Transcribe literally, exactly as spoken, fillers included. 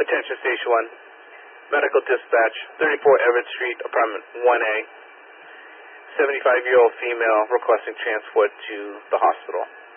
Attention Station one. Medical dispatch, thirty-four Everett Street, apartment one A. seventy-five-year-old female requesting transport to the hospital.